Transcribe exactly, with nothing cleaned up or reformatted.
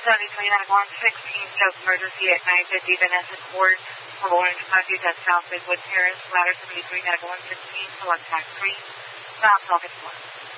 seventy-three nine one sixteen, South Emergency at nine fifty Vanessa Court, for Orange County, that's South Midwood Terrace, ladder seventy-three nine one sixteen, select tax three, South Falcon one.